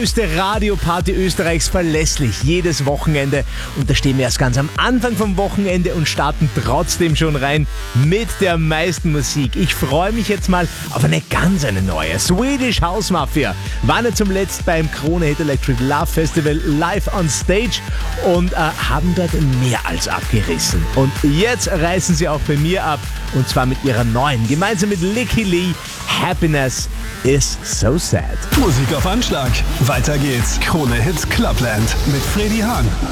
größte Radioparty Österreichs verlässlich jedes Wochenende. Und da stehen wir erst ganz am Anfang vom Wochenende und starten trotzdem schon rein mit der meisten Musik. Ich freue mich jetzt mal auf eine neue. Swedish House Mafia waren ja zum letzten beim Krone Hit Electric Love Festival live on stage und haben dort mehr als abgerissen. Und jetzt reißen sie auch bei mir ab, und zwar mit ihrer neuen, gemeinsam mit Licky Lee, Happiness is so sad. Musik auf Anschlag. Weiter geht's. Krone Hit Clubland mit Freddy Hahn.